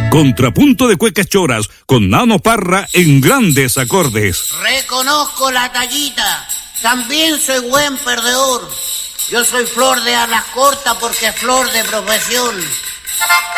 Contrapunto de cuecas choras con Nano Parra en grandes acordes. Reconozco la tallita, también soy buen perdedor. Yo soy flor de alas cortas porque es flor de profesión.